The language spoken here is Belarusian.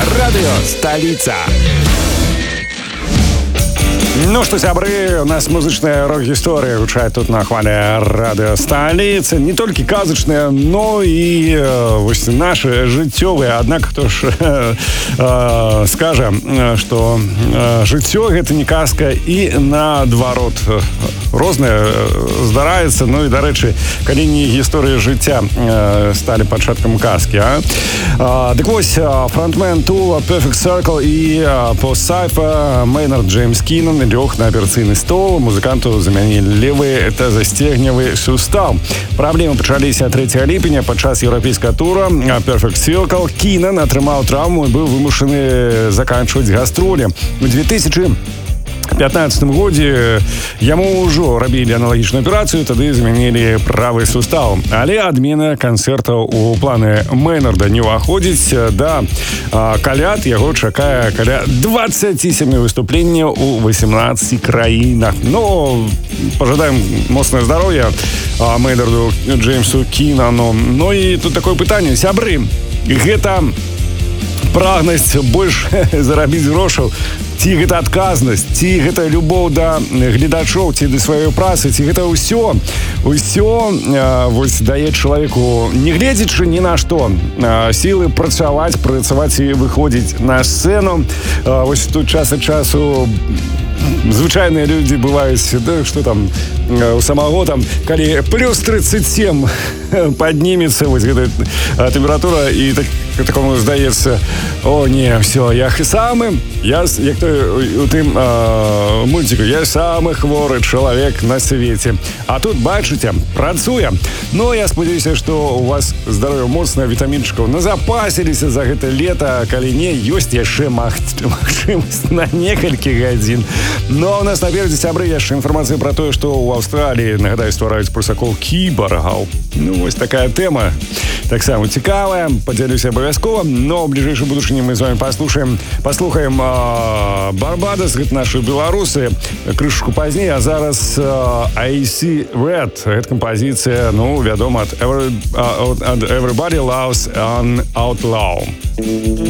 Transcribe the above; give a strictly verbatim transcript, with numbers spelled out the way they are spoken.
Радио «Столица». Ну что, сябры, у нас музычная рок-гісторыя гучаць тут на хвале радыё «Столица». Не толькі казачныя, но і э, вось нашы жыццёвыя. Аднак хто ж э, э, скажа, што э, жыццё гэта не казка і наадварот. Рознае здараецца. Ну і, дарэчы, калі не гісторыі жыцця э, сталі пачаткам казкі, а? Э, дык вось, фронтмен Тула, Perfect Circle і э, пост-сайфа Мейнард Джеймс Кинан лёг на аперацыйны стол. Музыканту замянілі левы тазасцегневы сустаў. Праблемы пачаліся трэцяга ліпеня падчас еўрапейскага тура. Perfect Circle Кинан атрымаў траўму і быў вымушаны заканчваць гастролі. У две тысячи пятнадцатым годзе яму ўжо рабілі аналагічную аперацыю, тады змянілі правы сустаў. Але адмена канцэртаў у планы Мейнарда не ўваходзіць. Да каляд яго чакае каля двадцать семь выступленняў у восемнадцати краінах. Ну, пожадаем моцнае здароўя Мейнарду Джеймсу Кинану. Ну і тут такое пытанне, сябры, гэта прагнасць больш зарабіць грошаў, ці гэта адказнасць, ці гэта любоў да гледачоў, ці да сваёй працы, ці гэта ўсё ўсё э, вось дае чалавеку, не гледзячы ні на што, э, сілы працаваць працаваць і выходзіць на сцэну. Э, вось тут час ад часу звычайныя людзі бываюць, да, што там у самого там, калі плюс тридцать семь паднімецца вось гэта тэмпература, і так, такому здаецца, о не, все, я самы, я, як то у тым э, мультику, я самы хворы чалавек на свеце. А тут, бачыце, працуе. Ну, я спадзяюся, што у вас здароўе моцнае, вітамінчыкаў назапасіліся за гэта лета, калі не, ёсць яшчэ магчымасць на некалькі гадзін. Ну, а у нас наперадзе, сябры, яшчэ інфармацыя пра тое, што ў Аўстраліі, нагадаю, ствараюць прысакоў кібаргаў. Ну, вось такая тэма, таксама цікавая, падзялюся абавязкова. Но ў бліжэйшай будучыні мы з вами паслушаем, паслухаем э, Барбадос, гэта нашы беларусы, крышку пазней, а зараз э, I See Red, гэта кампазіцыя, ну, вядома, ад Every, uh, Everybody Loves an Outlaw.